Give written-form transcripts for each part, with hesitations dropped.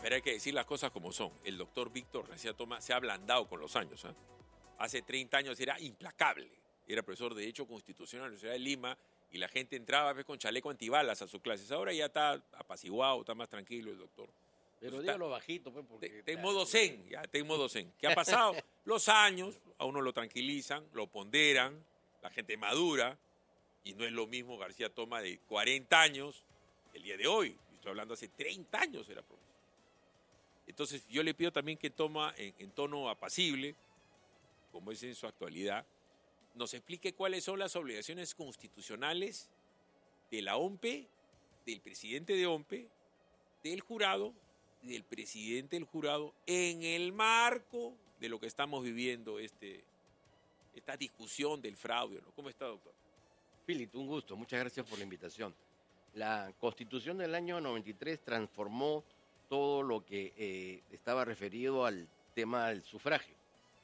Pero hay que decir las cosas como son. El doctor Víctor García Toma se ha ablandado con los años. Hace 30 años era implacable. Era profesor de Derecho Constitucional en la Universidad de Lima y la gente entraba con chaleco antibalas a sus clases. Ahora ya está apaciguado, está más tranquilo el doctor. Pero dígalo bajito, pues, porque... Está en modo zen, ya está en modo zen. ¿Qué ha pasado? Los años, a uno lo tranquilizan, lo ponderan, la gente madura, y no es lo mismo García Toma de 40 años el día de hoy. Estoy hablando hace 30 años era profesor. Entonces yo le pido también que Toma en tono apacible, como es en su actualidad, nos explique cuáles son las obligaciones constitucionales de la OMPE, del presidente de OMPE, del jurado y del presidente del jurado en el marco de lo que estamos viviendo, esta discusión del fraude, ¿no? ¿Cómo está, doctor? Philip, un gusto. Muchas gracias por la invitación. La Constitución del año 93 transformó todo lo que estaba referido al tema del sufragio.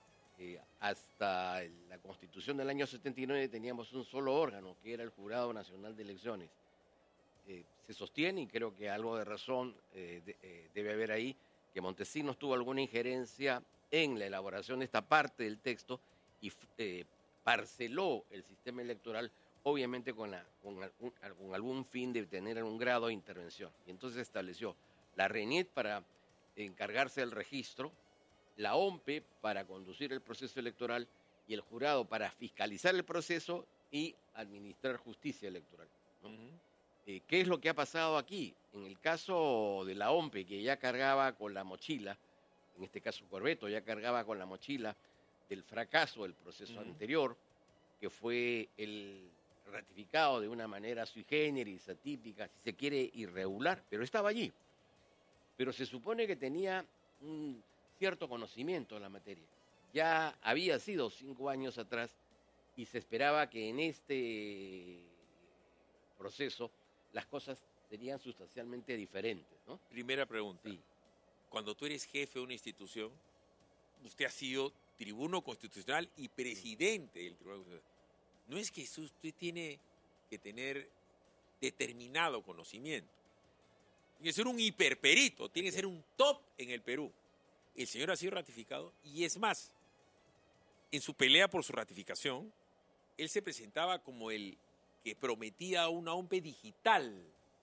Hasta la Constitución del año 79 teníamos un solo órgano, que era el Jurado Nacional de Elecciones. Se sostiene, y creo que algo de razón debe haber ahí, que Montesinos tuvo alguna injerencia en la elaboración de esta parte del texto y parceló el sistema electoral, obviamente con algún fin de tener algún grado de intervención. Y entonces estableció la RENIET para encargarse del registro, la OMPE para conducir el proceso electoral y el jurado para fiscalizar el proceso y administrar justicia electoral, ¿no? ¿Qué es lo que ha pasado aquí? En el caso de la OMPE, que ya cargaba con la mochila, en este caso Corbeto ya cargaba con la mochila del fracaso del proceso anterior, que fue el ratificado de una manera sui generis, atípica, si se quiere, irregular, pero estaba allí. Pero se supone que tenía un cierto conocimiento de la materia. Ya había sido 5 años atrás y se esperaba que en este proceso las cosas serían sustancialmente diferentes, ¿no? Primera pregunta. Sí. Cuando tú eres jefe de una institución, usted ha sido tribuno constitucional y presidente del Tribunal Constitucional. No es que usted tiene que tener determinado conocimiento. Tiene que ser un hiperperito, tiene que ser un top en el Perú. El señor ha sido ratificado y es más, en su pelea por su ratificación, él se presentaba como el que prometía una OMPE digital.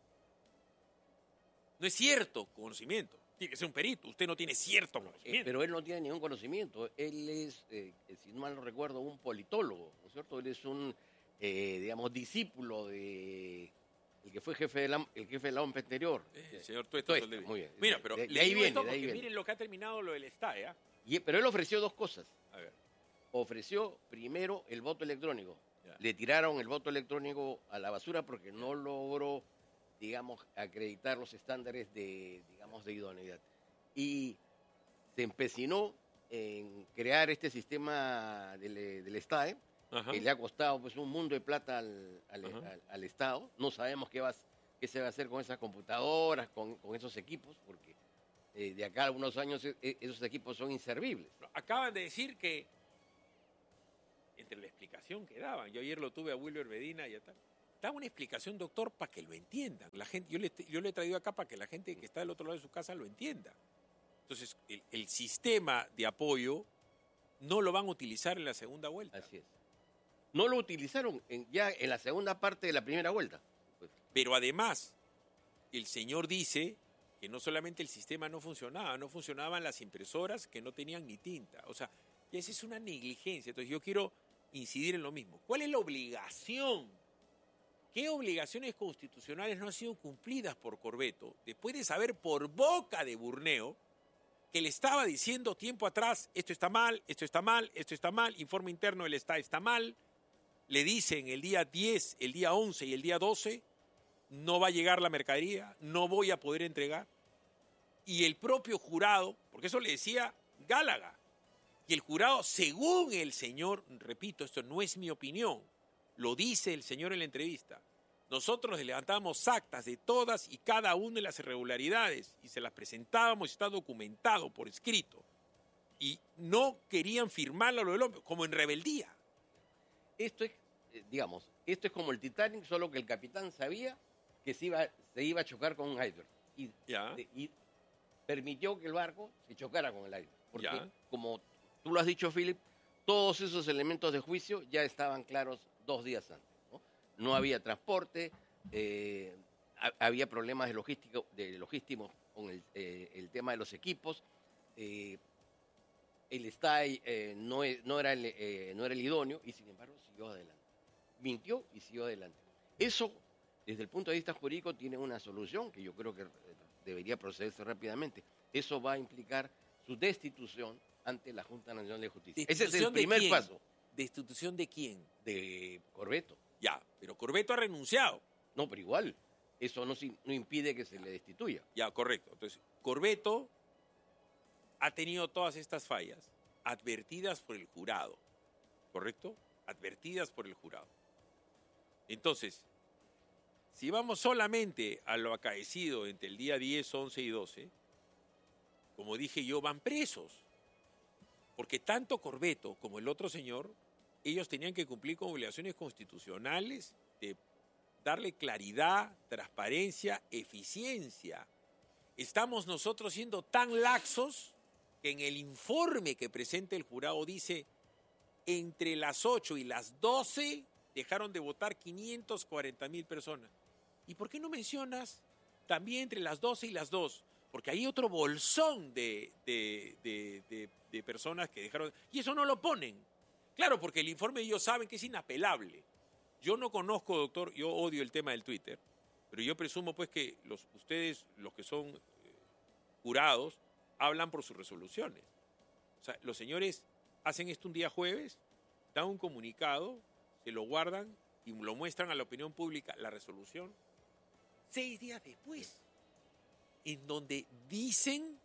No es cierto conocimiento, tiene que ser un perito, usted no tiene cierto conocimiento. Pero él no tiene ningún conocimiento, él es, si no mal no recuerdo, un politólogo, ¿no es cierto? Él es un, digamos, discípulo de el que fue el jefe de la OMPE anterior. El señor Tuesta. Muy bien. Mira, pero de ahí viene, de ahí viene. Miren lo que ha terminado lo del STAE, ¿eh? Pero él ofreció dos cosas. A ver. Ofreció primero el voto electrónico. Ya. Le tiraron el voto electrónico a la basura porque no logró, digamos, acreditar los estándares de idoneidad. Y se empecinó en crear este sistema del STAE, Ajá. que le ha costado pues un mundo de plata al Estado. No sabemos qué se va a hacer con esas computadoras, con esos equipos, porque de acá a algunos años esos equipos son inservibles. Acaban de decir que, entre la explicación que daban, yo ayer lo tuve a Wilber Medina y a tal, daba una explicación, doctor, para que lo entiendan. La gente, yo le he traído acá para que la gente que está del otro lado de su casa lo entienda. Entonces, el sistema de apoyo no lo van a utilizar en la segunda vuelta. Así es. No lo utilizaron ya en la segunda parte de la primera vuelta. Pues. Pero además, el señor dice que no solamente el sistema no funcionaban las impresoras que no tenían ni tinta. O sea, y esa es una negligencia. Entonces yo quiero incidir en lo mismo. ¿Cuál es la obligación? ¿Qué obligaciones constitucionales no han sido cumplidas por Corbeto después de saber por boca de Burneo que le estaba diciendo tiempo atrás, esto está mal, esto está mal, esto está mal, informe interno del Estado está mal? Le dicen el día 10, el día 11 y el día 12, no va a llegar la mercadería, no voy a poder entregar. Y el propio jurado, porque eso le decía Gálaga, y el jurado, según el señor, repito, esto no es mi opinión, lo dice el señor en la entrevista, nosotros le levantamos actas de todas y cada una de las irregularidades y se las presentábamos y está documentado por escrito. Y no querían firmarlo lo del hombre, como en rebeldía. Esto es como el Titanic, solo que el capitán sabía que se iba a chocar con un iceberg. permitió que el barco se chocara con el aire. Porque, Ya. como tú lo has dicho, Philip, todos esos elementos de juicio ya estaban claros 2 días antes. No había transporte, había problemas de logísticos con el tema de los equipos. El STAI no era el idóneo y, sin embargo, siguió adelante. Mintió y siguió adelante. Eso, desde el punto de vista jurídico, tiene una solución que yo creo que debería procederse rápidamente. Eso va a implicar su destitución ante la Junta Nacional de Justicia. Ese es el primer paso. ¿Destitución de quién? De Corvetto. Ya, pero Corvetto ha renunciado. No, pero igual, eso no impide que se le destituya. Ya, correcto. Entonces, Corvetto ha tenido todas estas fallas advertidas por el jurado, ¿correcto? Advertidas por el jurado. Entonces, si vamos solamente a lo acaecido entre el día 10, 11 y 12, como dije yo, van presos. Porque tanto Corvetto como el otro señor, ellos tenían que cumplir con obligaciones constitucionales de darle claridad, transparencia, eficiencia. Estamos nosotros siendo tan laxos que en el informe que presenta el jurado dice entre las 8 y las 12 dejaron de votar 540,000 personas. ¿Y por qué no mencionas también entre las 12 y las 2? Porque hay otro bolsón de personas que dejaron... Y eso no lo ponen. Claro, porque el informe ellos saben que es inapelable. Yo no conozco, doctor, yo odio el tema del Twitter, pero yo presumo pues que ustedes, los que son jurados, hablan por sus resoluciones. O sea, los señores hacen esto un día jueves, dan un comunicado, se lo guardan y lo muestran a la opinión pública, la resolución, 6 días después, en donde dicen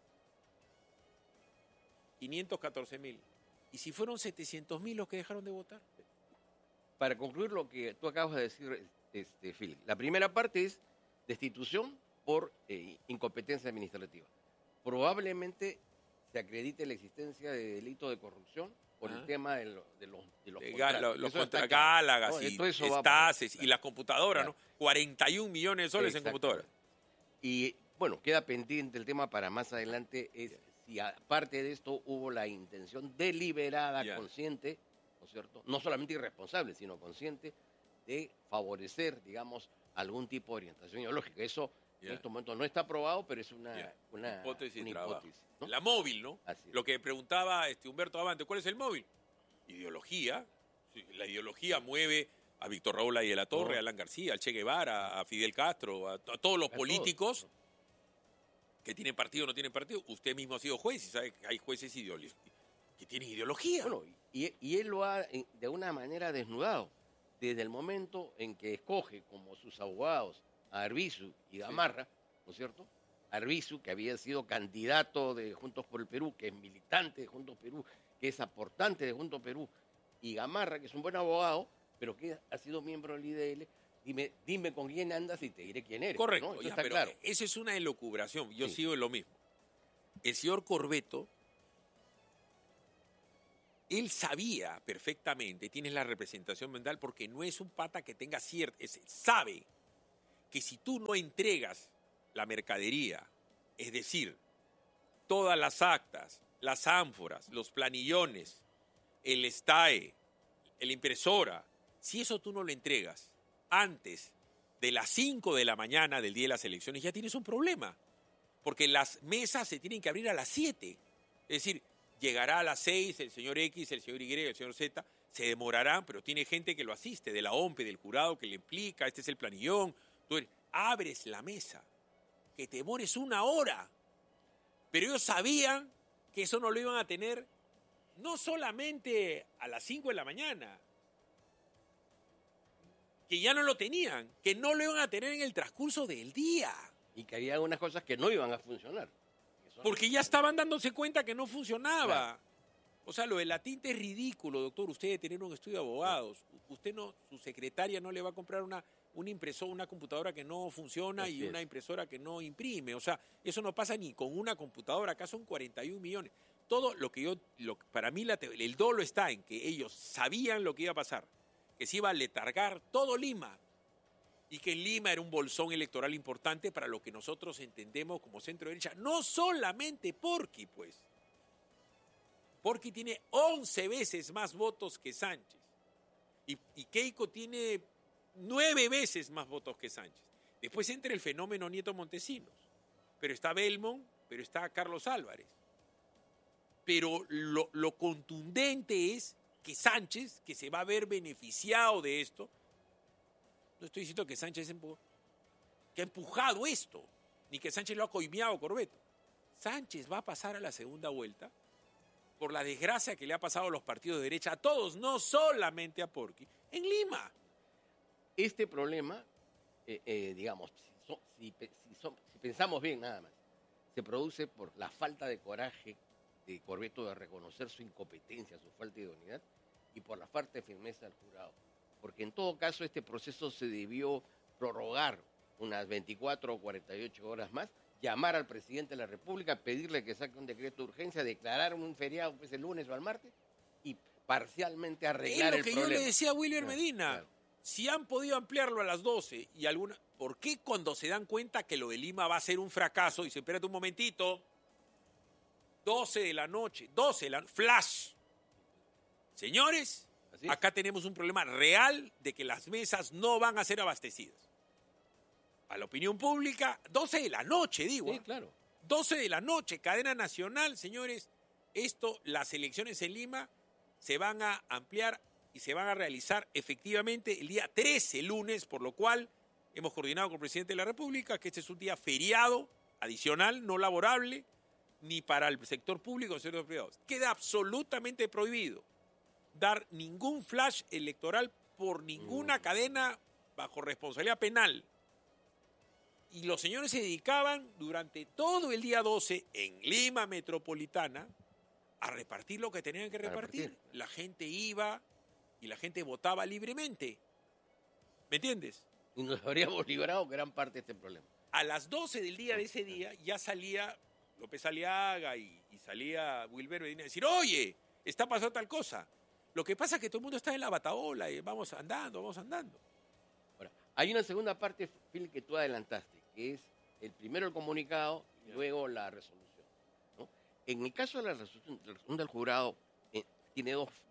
514,000. ¿Y si fueron 700,000 los que dejaron de votar? Para concluir lo que tú acabas de decir, Philip, la primera parte es destitución por incompetencia administrativa. Probablemente se acredite la existencia de delito de corrupción por el tema de los contratos. Los contra Gálagas, ¿no? Y Estaces y las computadoras, claro. ¿no? 41 millones de soles en computadoras. Y bueno, queda pendiente el tema para más adelante, es si aparte de esto hubo la intención deliberada, consciente, ¿no es cierto? No solamente irresponsable, sino consciente de favorecer, digamos, algún tipo de orientación ideológica. Eso en estos momentos no está probado, pero es una hipótesis de trabajo. ¿No? La móvil, ¿no? Así es. Lo que preguntaba Humberto Abante, ¿cuál es el móvil? Ideología. Sí, la ideología mueve a Víctor Raúl Ayala de la Torre, a Alan García, al Che Guevara, a Fidel Castro, a todos los políticos que tienen partido o no tienen partido. Usted mismo ha sido juez y sabe que hay jueces que tienen ideología. Bueno, y él lo ha de una manera desnudado. Desde el momento en que escoge como sus abogados a Arbizu y Gamarra, ¿no es cierto? Arbizu, que había sido candidato de Juntos por el Perú, que es militante de Juntos Perú, que es aportante de Juntos Perú, y Gamarra, que es un buen abogado, pero que ha sido miembro del IDL. Dime con quién andas y te diré quién eres. Correcto, ¿no? ya, pero claro. Eso es una elucubración. Yo sigo en lo mismo. El señor Corvetto, él sabía perfectamente, tienes la representación mental, porque no es un pata que tenga sabe que si tú no entregas la mercadería, es decir, todas las actas, las ánforas, los planillones, el STAE, la impresora, si eso tú no lo entregas antes de las 5 de la mañana del día de las elecciones, ya tienes un problema, porque las mesas se tienen que abrir a las 7, es decir, llegará a las 6 el señor X, el señor Y, el señor Z, se demorarán, pero tiene gente que lo asiste, de la OMPE, del jurado, que le implica, este es el planillón, tú abres la mesa, que te demores 1 hora, pero ellos sabían que eso no lo iban a tener no solamente a las 5 de la mañana, que ya no lo tenían, que no lo iban a tener en el transcurso del día. Y que había algunas cosas que no iban a funcionar. Porque ya estaban dándose cuenta que no funcionaba. Claro. O sea, lo de la tinta es ridículo, doctor. Usted debe tener un estudio de abogados. Usted no, su secretaria no le va a comprar una impresora, una computadora que no funciona y una impresora que no imprime. O sea, eso no pasa ni con una computadora. Acá son 41 millones. Todo lo que para mí el dolo está en que ellos sabían lo que iba a pasar, que se iba a letargar todo Lima. y que en Lima era un bolsón electoral importante para lo que nosotros entendemos como centro derecha. No solamente Porky, pues. Porky tiene 11 veces más votos que Sánchez. Y Keiko tiene 9 veces más votos que Sánchez. Después entra el fenómeno Nieto Montesinos. Pero está Belmont, pero está Carlos Álvarez. Pero lo contundente es que Sánchez, que se va a ver beneficiado de esto, no estoy diciendo que Sánchez que ha empujado esto, ni que Sánchez lo ha coimeado Corbeto. Sánchez va a pasar a la segunda vuelta por la desgracia que le ha pasado a los partidos de derecha, a todos, no solamente a Porky, en Lima. Este problema, digamos, si pensamos bien nada más, se produce por la falta de coraje de Corbeto de reconocer su incompetencia, su falta de idoneidad, y por la falta de firmeza del jurado. Porque en todo caso este proceso se debió prorrogar unas 24 o 48 horas más, llamar al presidente de la República, pedirle que saque un decreto de urgencia, declarar un feriado pues, el lunes o el martes y parcialmente arreglar el problema. Es lo que yo le decía a William Medina. Claro. Si han podido ampliarlo a las 12 y alguna, ¿por qué cuando se dan cuenta que lo de Lima va a ser un fracaso? Dice, espérate un momentito, 12 de la noche, flash. Señores, acá tenemos un problema real de que las mesas no van a ser abastecidas. A la opinión pública, 12 de la noche, digo. Sí, claro. 12 de la noche, cadena nacional, señores. Las elecciones en Lima se van a ampliar y se van a realizar efectivamente el día 13, lunes, por lo cual hemos coordinado con el presidente de la República que este es un día feriado, adicional, no laborable, ni para el sector público ni el sector privado. Queda absolutamente prohibido dar ningún flash electoral por ninguna cadena bajo responsabilidad penal. Y los señores se dedicaban durante todo el día 12 en Lima Metropolitana a repartir lo que tenían que repartir. La gente iba y la gente votaba libremente. ¿Me entiendes? Y nos habríamos librado gran parte de este problema. A las 12 del día de ese día ya salía López Aliaga y salía Wilber Medina a decir, oye, está pasando tal cosa. Lo que pasa es que todo el mundo está en la bataola y vamos andando. Ahora, hay una segunda parte, Phil, que tú adelantaste, que es el primero el comunicado y luego la resolución, ¿no? En el caso de la resolución del jurado, tiene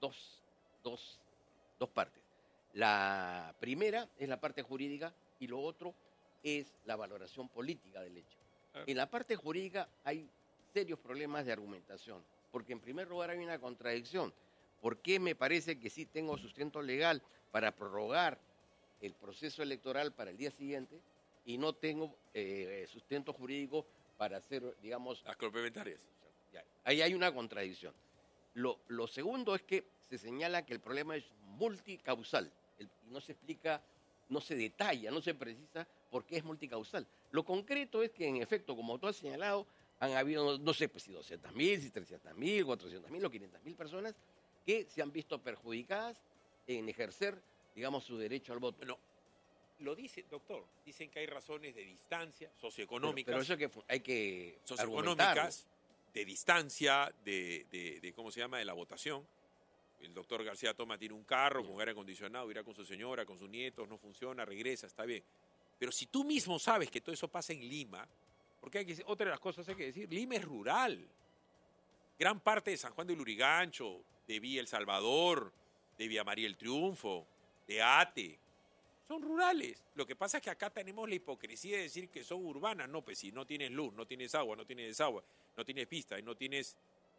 dos partes. La primera es la parte jurídica y lo otro es la valoración política del hecho. En la parte jurídica hay serios problemas de argumentación, porque en primer lugar hay una contradicción. ¿Por qué me parece que sí tengo sustento legal para prorrogar el proceso electoral para el día siguiente y no tengo sustento jurídico para hacer, digamos... Las complementarias. Ahí hay una contradicción. Lo segundo es que se señala que el problema es multicausal. No se explica, no se detalla, no se precisa por qué es multicausal. Lo concreto es que, en efecto, como tú has señalado, han habido, no sé, pues si 200.000, si 300.000, 400.000 o 500.000 personas que se han visto perjudicadas en ejercer, digamos, su derecho al voto. Bueno, lo dice, doctor, dicen que hay razones de distancia socioeconómicas. Pero eso que hay que socioeconómicas, de distancia, de ¿cómo se llama?, de la votación. El doctor García Toma tiene un carro con aire acondicionado, irá con su señora, con sus nietos, no funciona, regresa, está bien. Pero si tú mismo sabes que todo eso pasa en Lima, porque otra de las cosas hay que decir, Lima es rural. Gran parte de San Juan de Lurigancho, de Villa El Salvador, de Villa María El Triunfo, de Ate, son rurales. Lo que pasa es que acá tenemos la hipocresía de decir que son urbanas. No, pues si no tienes luz, no tienes agua, no tienes desagüe, no tienes pista y no tienes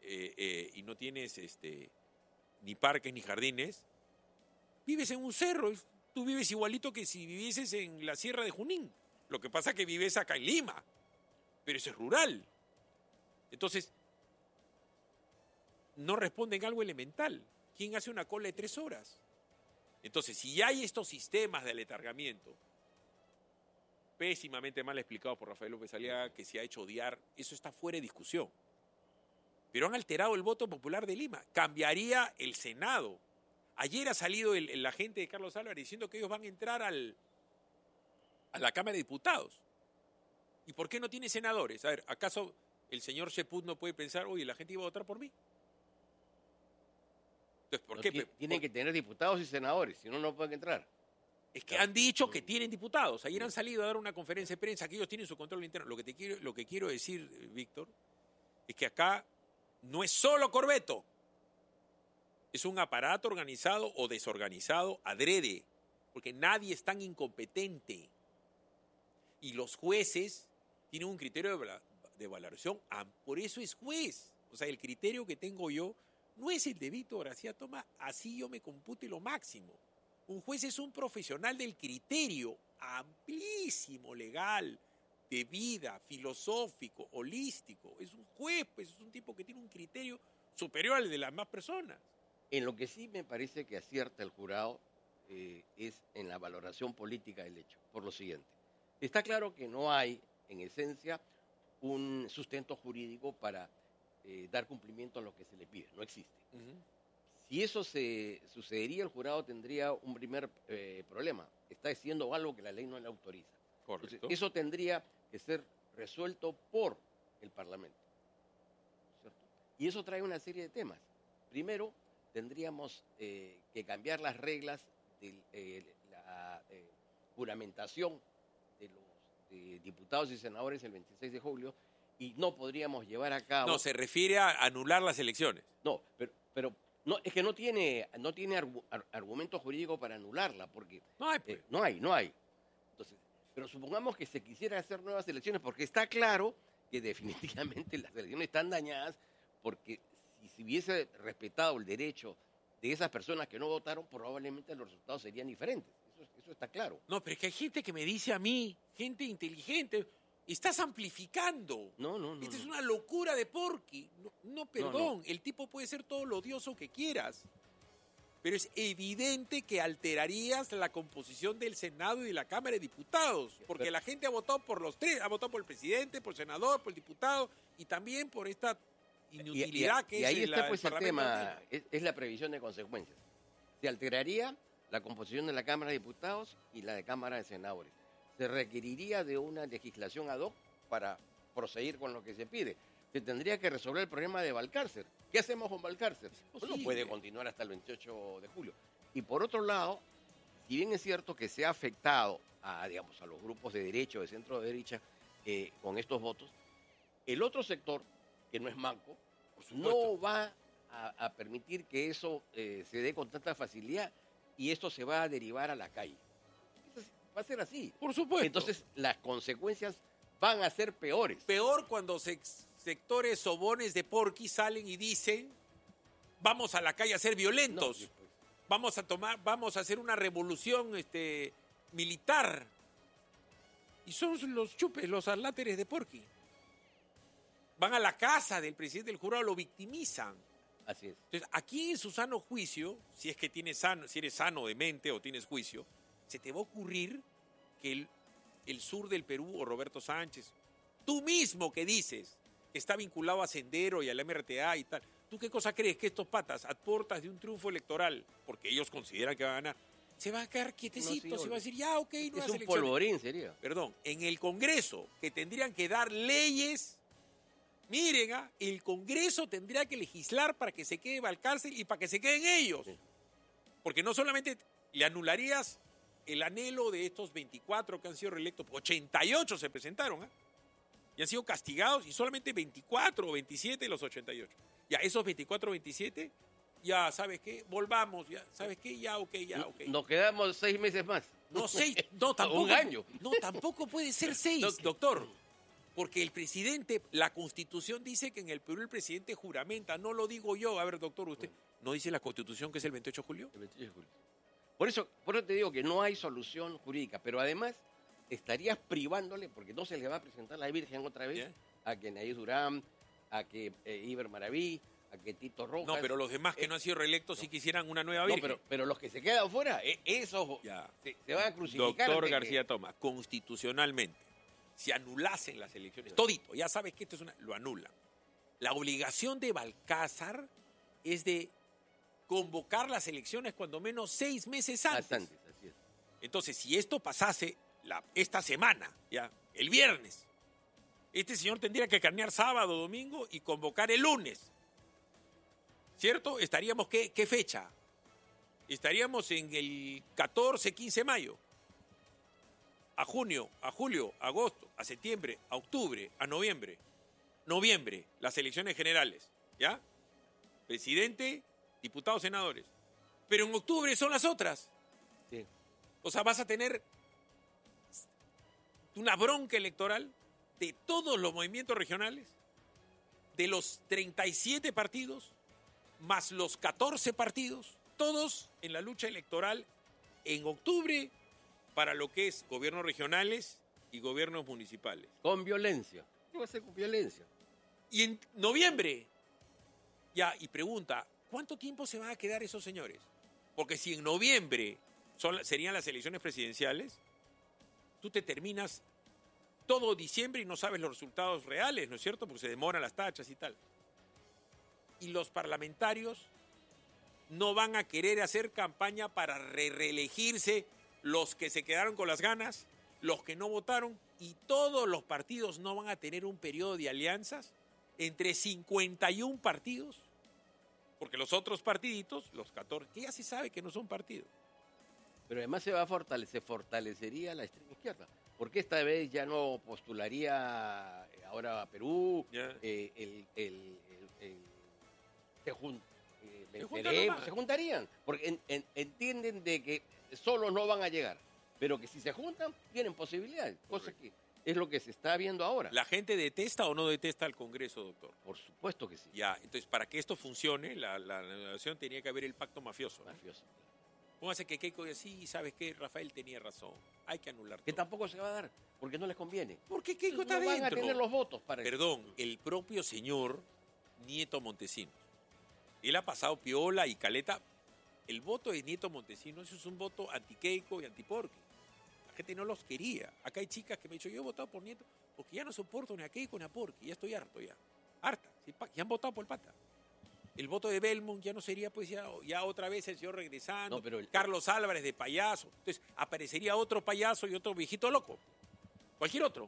ni parques ni jardines, vives en un cerro. Tú vives igualito que si vivieses en la Sierra de Junín. Lo que pasa es que vives acá en Lima, pero eso es rural. Entonces, no responden a algo elemental. ¿Quién hace una cola de 3 horas? Entonces, si hay estos sistemas de aletargamiento, pésimamente mal explicado por Rafael López Aliaga, que se ha hecho odiar, eso está fuera de discusión. Pero han alterado el voto popular de Lima. Cambiaría el Senado. Ayer ha salido el agente de Carlos Álvarez diciendo que ellos van a entrar a la Cámara de Diputados. ¿Y por qué no tiene senadores? A ver, ¿acaso el señor Sheput no puede pensar, oye, la gente iba a votar por mí? Entonces, ¿por qué? Tienen que tener diputados y senadores, si no, no pueden entrar. Es que han dicho que tienen diputados. Ayer han salido a dar una conferencia de prensa que ellos tienen su control interno. Lo que quiero decir, Víctor, es que acá no es solo Corbeto. Es un aparato organizado o desorganizado adrede. Porque nadie es tan incompetente. Y los jueces tienen un criterio de valoración. Por eso es juez. O sea, el criterio que tengo yo no es el de Víctor García Tomás. Así yo me compute lo máximo. Un juez es un profesional del criterio amplísimo, legal, de vida, filosófico, holístico. Es un juez, pues es un tipo que tiene un criterio superior al de las demás personas. En lo que sí me parece que acierta el jurado es en la valoración política del hecho, por lo siguiente. Está claro que no hay, en esencia, un sustento jurídico para dar cumplimiento a lo que se le pide. No existe. Si eso se sucedería, el jurado tendría un primer problema. Está haciendo algo que la ley no le autoriza. Correcto. Entonces, eso tendría que ser resuelto por el Parlamento, ¿cierto? Y eso trae una serie de temas. Primero, tendríamos que cambiar las reglas de la juramentación de los diputados y senadores el 26 de julio y no podríamos llevar a cabo... No, se refiere a anular las elecciones. No, pero no, es que no tiene argumento jurídico para anularla, porque No hay, pues. no hay. Entonces, pero supongamos que se quisiera hacer nuevas elecciones, porque está claro que definitivamente las elecciones están dañadas, porque si se hubiese respetado el derecho de esas personas que no votaron, probablemente los resultados serían diferentes. Eso está claro. No, pero es que hay gente que me dice a mí, gente inteligente, estás amplificando. No. Esta es una locura de Porky. Perdón, No. el tipo puede ser todo lo odioso que quieras, pero es evidente que alterarías la composición del Senado y de la Cámara de Diputados, porque la gente ha votado por los tres, ha votado por el presidente, por el senador, por el diputado, y también por esta inutilidad que es y ahí está pues el Parlamento tema, es la previsión de consecuencias. Se alteraría la composición de la Cámara de Diputados y la de Cámara de Senadores. Se requeriría de una legislación ad hoc para proseguir con lo que se pide. Se tendría que resolver el problema de Valcárcel. ¿Qué hacemos con Valcárcel? No puede continuar hasta el 28 de julio. Y por otro lado, si bien es cierto que se ha afectado a los grupos de derecha o de centro derecha con estos votos, el otro sector, que no es manco, no va a permitir que eso se dé con tanta facilidad y esto se va a derivar a la calle. Va a ser así. Por supuesto. Entonces, las consecuencias van a ser peores. Peor cuando sectores sobones de Porky salen y dicen, vamos a la calle a ser violentos, No, vamos a hacer una revolución militar. Y son los chupes, los arláteres de Porky. Van a la casa del presidente del jurado, lo victimizan. Así es. Entonces, aquí en su sano juicio, si es que si eres sano de mente o tienes juicio, se te va a ocurrir que el sur del Perú o Roberto Sánchez, tú mismo que dices que está vinculado a Sendero y al MRTA y tal, ¿tú qué cosa crees que estos patas, a puertas de un triunfo electoral, porque ellos consideran que van a ganar, se va a quedar quietecito, se va a decir, ya, ok, nuevas es un elecciones? polvorín sería. Perdón, en el Congreso, que tendrían que dar leyes, miren, el Congreso tendría que legislar para que se quede Valcárcel y para que se queden ellos. Sí. Porque no solamente le anularías el anhelo de estos 24 que han sido reelectos, 88 se presentaron, y han sido castigados, y solamente 24 o 27 de los 88. Ya, esos 24 o 27, ya, ¿sabes qué? Volvamos, ya, ¿sabes qué? Ya, ok. Nos quedamos 6 meses más. No, 6, no, tampoco. Un año. No, tampoco puede ser 6, No, doctor. Porque el presidente, la Constitución dice que en el Perú el presidente juramenta, no lo digo yo. A ver, doctor, usted, ¿no dice la Constitución que es el 28 de julio? El 28 de julio. Por eso te digo que no hay solución jurídica, pero además estarías privándole, porque no se le va a presentar la Virgen otra vez, a que Naís Durán, a que Iber Maraví, a que Tito Rojas. No, pero los demás que no han sido reelectos sí quisieran una nueva Virgen. No, pero los que se quedan fuera, esos se van a crucificar. Doctor García Tomás, constitucionalmente, si anulasen las elecciones, todito, ya sabes que esto es lo anulan. La obligación de Balcázar es de convocar las elecciones cuando menos 6 meses antes. Así es. Entonces, si esto pasase esta semana, ya, el viernes, este señor tendría que carnear sábado, domingo y convocar el lunes. ¿Cierto? Estaríamos, ¿qué fecha? Estaríamos en el 14, 15 de mayo. a junio, a julio, a agosto, a septiembre, a octubre, a noviembre. Noviembre, las elecciones generales, ¿ya? Presidente, diputados, senadores. Pero en octubre son las otras. Sí. O sea, vas a tener una bronca electoral de todos los movimientos regionales, de los 37 partidos, más los 14 partidos, todos en la lucha electoral en octubre para lo que es gobiernos regionales y gobiernos municipales. Con violencia. ¿Qué va a ser con violencia? Y en noviembre, ya, y pregunta, ¿cuánto tiempo se van a quedar esos señores? Porque si en noviembre serían las elecciones presidenciales, tú te terminas todo diciembre y no sabes los resultados reales, ¿no es cierto? Porque se demoran las tachas y tal. Y los parlamentarios no van a querer hacer campaña para reelegirse los que se quedaron con las ganas, los que no votaron, y todos los partidos no van a tener un periodo de alianzas entre 51 partidos, porque los otros partiditos, los 14, que ya se sabe que no son partidos. Pero además se fortalecería la extrema izquierda, porque esta vez ya no postularía ahora a Perú, se juntarían, porque entienden de que solos no van a llegar, pero que si se juntan tienen posibilidades, cosa que es lo que se está viendo ahora. ¿La gente detesta o no detesta al Congreso, doctor? Por supuesto que sí. Ya, entonces para que esto funcione, la nación tenía que haber el pacto mafioso. Mafioso. Póngase que Keiko dice, sí, ¿sabes qué? Rafael tenía razón, hay que anular Que todo. tampoco se va a dar, porque no les conviene. Porque Keiko está no van dentro. a tener los votos para eso. Perdón, el propio señor Nieto Montesinos. Él ha pasado piola y caleta. El voto de Nieto Montesinos es un voto anti-Keiko y anti-Porqui. La gente no los quería. Acá hay chicas que me han dicho, yo he votado por Nieto porque ya no soporto ni a Keiko ni a Porqui. Ya estoy harto ya. Harta. Ya han votado por el pata. El voto de Belmont ya no sería, pues, ya otra vez el señor regresando. No, pero Carlos Álvarez de payaso. Entonces, aparecería otro payaso y otro viejito loco. Cualquier otro.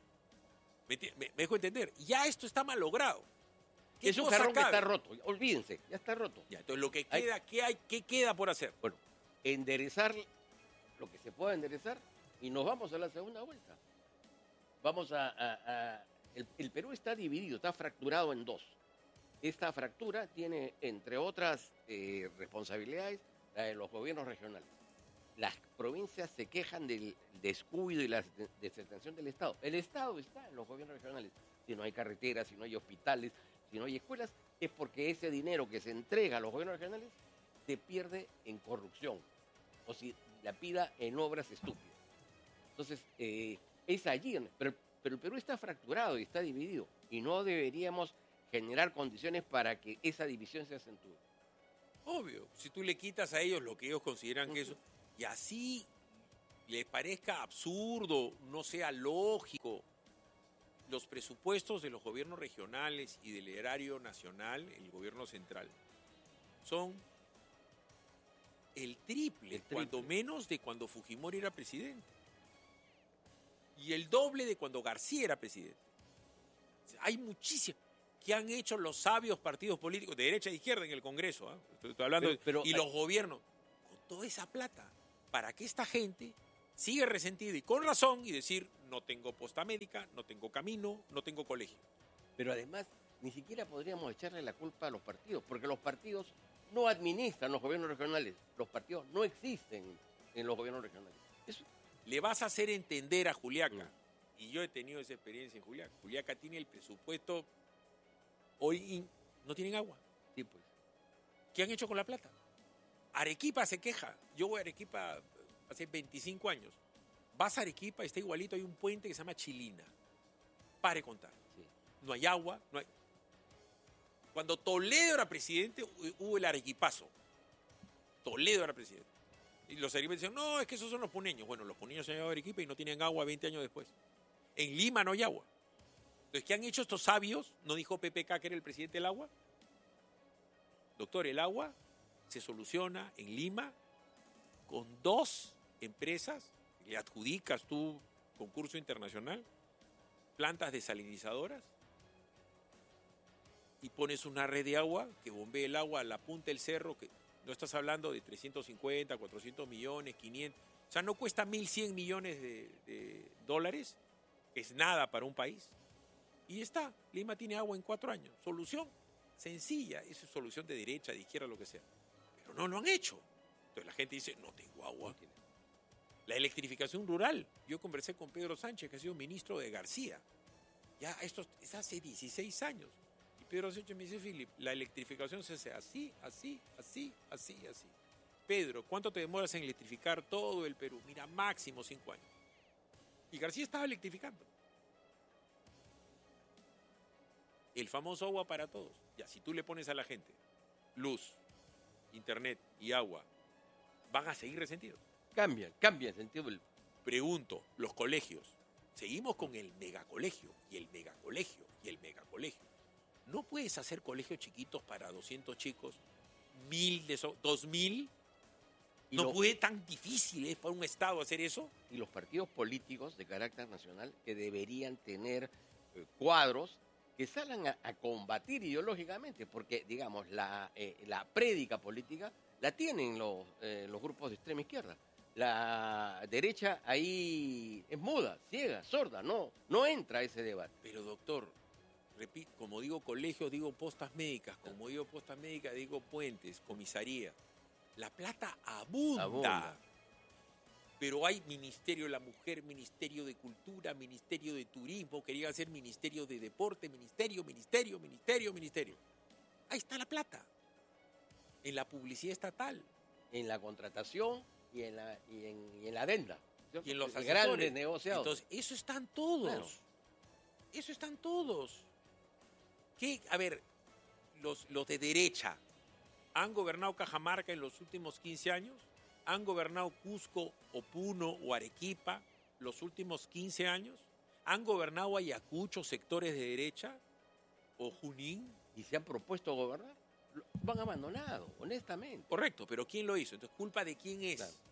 Me dejo entender. Ya esto está mal logrado. Es un jarrón que está roto. Olvídense, ya está roto. Ya, entonces, lo que queda, ¿qué queda por hacer? Bueno, enderezar lo que se pueda enderezar y nos vamos a la segunda vuelta. Vamos el Perú está dividido, está fracturado en dos. Esta fractura tiene, entre otras responsabilidades, la de los gobiernos regionales. Las provincias se quejan del descuido y la desatención del Estado. El Estado está en los gobiernos regionales. Si no hay carreteras, si no hay hospitales, si no hay escuelas, es porque ese dinero que se entrega a los gobiernos regionales se pierde en corrupción o si la pida en obras estúpidas. Entonces, es allí, pero el Perú está fracturado y está dividido y no deberíamos generar condiciones para que esa división se acentúe. Obvio, si tú le quitas a ellos lo que ellos consideran que eso, y así les parezca absurdo, no sea lógico, los presupuestos de los gobiernos regionales y del erario nacional, el gobierno central, son el triple, cuando menos de cuando Fujimori era presidente. Y el doble de cuando García era presidente. Hay muchísimo que han hecho los sabios partidos políticos de derecha e izquierda en el Congreso. Estoy hablando y los gobiernos con toda esa plata para que esta gente siga resentida y con razón y decir no tengo posta médica, no tengo camino, no tengo colegio. Pero además ni siquiera podríamos echarle la culpa a los partidos, porque los partidos no administran los gobiernos regionales, los partidos no existen en los gobiernos regionales. Eso. Le vas a hacer entender a Juliaca, y yo he tenido esa experiencia en Juliaca. Juliaca tiene el presupuesto, hoy no tienen agua. Sí, pues. ¿Qué han hecho con la plata? Arequipa se queja. Yo voy a Arequipa hace 25 años. Vas a Arequipa, está igualito, hay un puente que se llama Chilina. Pare contar. Sí. No hay agua, no hay... Cuando Toledo era presidente, hubo el arequipazo. Toledo era presidente. Y los arequipeños decían, no, es que esos son los puneños. Bueno, los puneños se han llevado a Arequipa y no tienen agua 20 años después. En Lima no hay agua. Entonces, ¿qué han hecho estos sabios? ¿No dijo PPK que era el presidente del agua? Doctor, el agua se soluciona en Lima con 2 empresas, le adjudicas tú concurso internacional, plantas desalinizadoras, y pones una red de agua que bombee el agua a la punta del cerro, que no estás hablando de 350, 400 millones, 500, O sea, no cuesta 1.100 millones de dólares, es nada para un país. Y está, Lima tiene agua en 4 años. Solución sencilla, eso es solución de derecha, de izquierda, lo que sea. Pero no lo han hecho. Entonces la gente dice, no tengo agua. La electrificación rural. Yo conversé con Pedro Sánchez, que ha sido ministro de García. Ya esto es hace 16 años. Y Pedro Sánchez me dice, Philip, la electrificación se hace así, así, así, así, así. Pedro, ¿cuánto te demoras en electrificar todo el Perú? Mira, máximo 5 años. Y García estaba electrificando. El famoso agua para todos. Ya, si tú le pones a la gente luz, internet y agua, van a seguir resentidos. Cambia el sentido del... Pregunto, los colegios, seguimos con el megacolegio y el megacolegio y el megacolegio. ¿No puedes hacer colegios chiquitos para 200 chicos, 1.000, 2.000? ¿No puede tan difícil es para un Estado hacer eso? Y los partidos políticos de carácter nacional que deberían tener cuadros que salgan a combatir ideológicamente, porque, digamos, la prédica política la tienen los grupos de extrema izquierda. La derecha ahí es muda, ciega, sorda, no entra a ese debate. Pero, doctor, repito, como digo colegios, digo postas médicas, como digo postas médicas, digo puentes, comisaría. La plata abunda. Pero hay Ministerio de la Mujer, Ministerio de Cultura, Ministerio de Turismo, quería hacer Ministerio de Deporte, Ministerio. Ahí está la plata. En la publicidad estatal. En la contratación y en la adenda. ¿Cierto? Y en los grandes negociados. Entonces, eso están todos. Claro. Eso están todos. ¿Qué? A ver, los de derecha han gobernado Cajamarca en los últimos 15 años. ¿Han gobernado Cusco o Puno o Arequipa los últimos 15 años? ¿Han gobernado Ayacucho, sectores de derecha? ¿O Junín? ¿Y se han propuesto gobernar? Lo han abandonado, honestamente. Correcto, pero ¿quién lo hizo? Entonces, ¿culpa de quién es? Claro.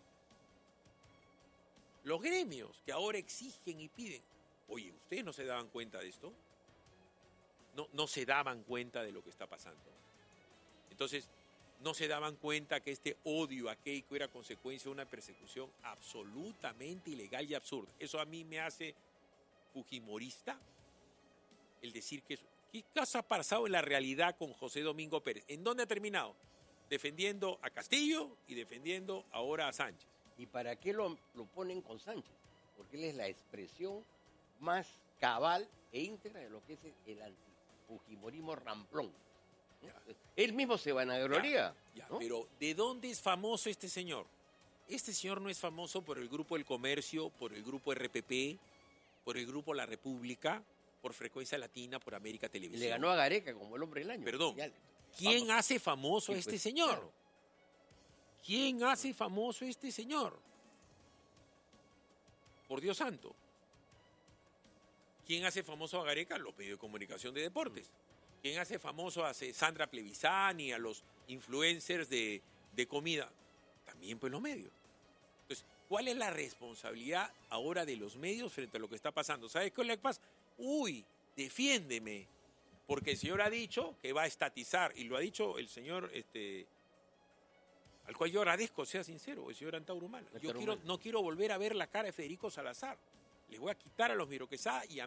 Los gremios que ahora exigen y piden. Oye, ¿ustedes no se daban cuenta de esto? No se daban cuenta de lo que está pasando. Entonces, no se daban cuenta que este odio a Keiko era consecuencia de una persecución absolutamente ilegal y absurda. Eso a mí me hace fujimorista, el decir que eso. ¿Qué cosa ha pasado en la realidad con José Domingo Pérez? ¿En dónde ha terminado? Defendiendo a Castillo y defendiendo ahora a Sánchez. ¿Y para qué lo ponen con Sánchez? Porque él es la expresión más cabal e íntegra de lo que es el antifujimorismo ramplón. Él mismo se vanagloria. ¿No? Pero ¿de dónde es famoso este señor? Este señor no es famoso por el Grupo El Comercio, por el Grupo RPP, por el Grupo La República, por Frecuencia Latina, por América Televisión. Le ganó a Gareca como el hombre del año. Perdón. ¿Quién hace famoso a este señor? Claro. ¿Quién hace famoso a este señor? Por Dios santo. ¿Quién hace famoso a Gareca? Los medios de comunicación de deportes. ¿Quién hace famoso a Sandra Plevizani, a los influencers de comida? También pues los medios. Entonces, ¿cuál es la responsabilidad ahora de los medios frente a lo que está pasando? ¿Sabes qué le pasa? Uy, defiéndeme. Porque el señor ha dicho que va a estatizar, y lo ha dicho el señor, al cual yo agradezco, sea sincero, el señor Antauro Humala. Yo no quiero volver a ver la cara de Federico Salazar. Les voy a quitar a los Miro Quesada y a